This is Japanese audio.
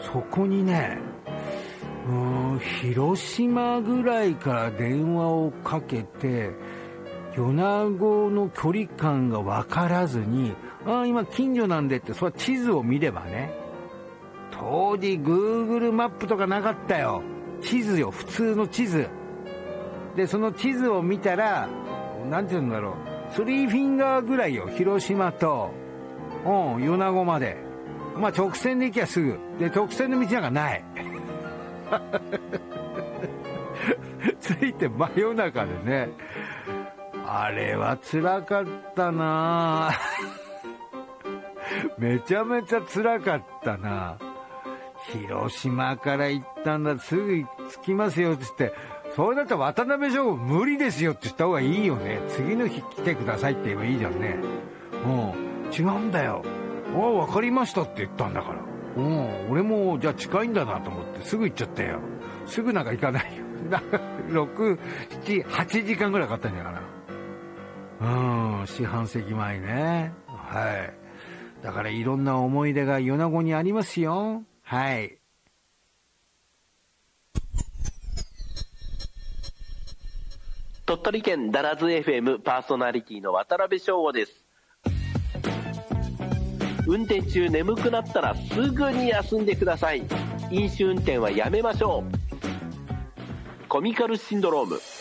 そこにね、広島ぐらいから電話をかけて、米子の距離感が分からずに、今近所なんでって、それは地図を見ればね、当時 Google マップとかなかったよ。地図よ、普通の地図で、その地図を見たら、なんて言うんだろう、スリーフィンガーぐらいよ、広島と米子まで。まあ直線で行きゃすぐで、直線の道なんかないついて真夜中でね、あれは辛かったなめちゃめちゃ辛かったな。広島から行ったんだ、すぐ着きますよって言って、それだったら渡辺翔吾無理ですよって言った方がいいよね。次の日来てくださいって言えばいいじゃんね。違うんだよ。分かりましたって言ったんだから。俺もじゃあ近いんだなと思ってすぐ行っちゃったよ。すぐなんか行かないよ。6、7、8時間ぐらいかかったんじゃないかな。四半世紀前ね。はい。だからいろんな思い出が米子にありますよ。はい。 鳥取県ダラズ FM パーソナリティの渡辺翔吾です。運転中眠くなったらすぐに休んでください。飲酒運転はやめましょう。コミカルシンドローム。